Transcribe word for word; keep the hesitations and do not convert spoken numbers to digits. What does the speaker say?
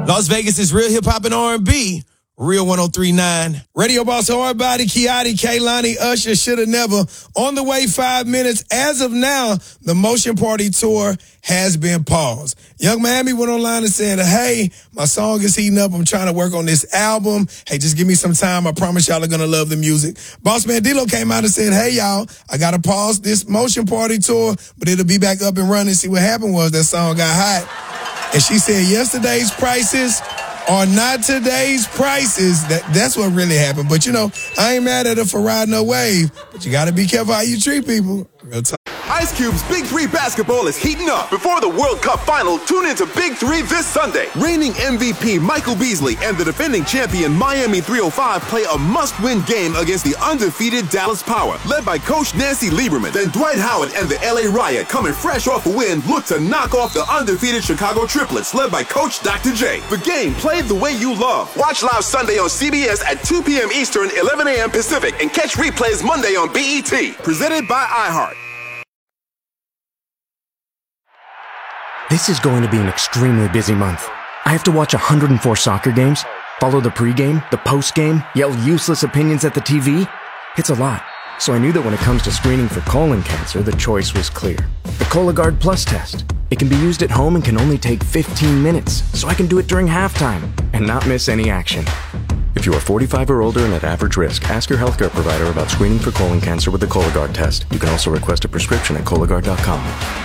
Las Vegas is real hip-hop and R and B. Real one oh three point nine. Radio Boss Hardbody, Kiati, Kaylani, Usher, Shoulda Never. On the way, five minutes. As of now, the Motion Party Tour has been paused. Young Miami went online and said, hey, my song is heating up. I'm trying to work on this album. Hey, just give me some time. I promise y'all are going to love the music. Boss Man D-Lo came out and said, hey, y'all, I got to pause this Motion Party Tour, but it'll be back up and running. See, what happened was that song got hot. And she said, yesterday's prices are not today's prices. That That's what really happened. But, you know, I ain't mad at her for riding her wave. But you got to be careful how you treat people. Real talk. Ice Cube's Big Three basketball is heating up. Before the World Cup final, tune into Big Three this Sunday. Reigning M V P Michael Beasley and the defending champion Miami three oh five play a must-win game against the undefeated Dallas Power, led by Coach Nancy Lieberman. Then Dwight Howard and the L A Riot, coming fresh off a win, look to knock off the undefeated Chicago Triplets, led by Coach Doctor J. The game played the way you love. Watch live Sunday on C B S at two p.m. Eastern, eleven a.m. Pacific, and catch replays Monday on B E T. Presented by iHeart. This is going to be an extremely busy month. I have to watch one hundred four soccer games, follow the pregame, the postgame, yell useless opinions at the T V. It's a lot. So I knew that when it comes to screening for colon cancer, the choice was clear. The Cologuard Plus test. It can be used at home and can only take fifteen minutes, so I can do it during halftime and not miss any action. If you are forty-five or older and at average risk, ask your healthcare provider about screening for colon cancer with the Cologuard test. You can also request a prescription at Cologuard dot com.